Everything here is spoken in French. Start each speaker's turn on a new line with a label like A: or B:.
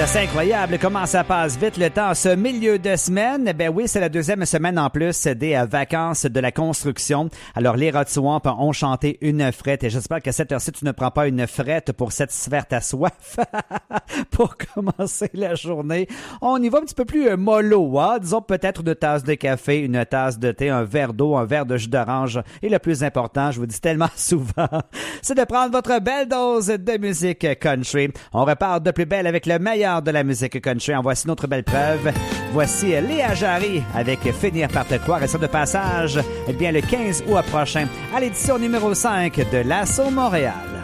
A: C'est incroyable comment ça passe vite le temps ce milieu de semaine. Ben oui, c'est la deuxième semaine en plus des vacances de la construction. Alors les Rod Swamp ont chanté une frette et j'espère qu'à cette heure-ci tu ne prends pas une frette pour satisfaire ta soif pour commencer la journée. On y va un petit peu plus mollo, hein? Disons peut-être une tasse de café, une tasse de thé, un verre d'eau, un verre de jus d'orange et le plus important, je vous dis tellement souvent, c'est de prendre votre belle dose de musique country. On repart de plus belle avec le meilleur de la musique country. En voici notre belle preuve. Voici Léa Jarry avec Finir par te croire. Et ça de passage, eh bien, le 15 août prochain, à l'édition numéro 5 de l'Assaut Montréal.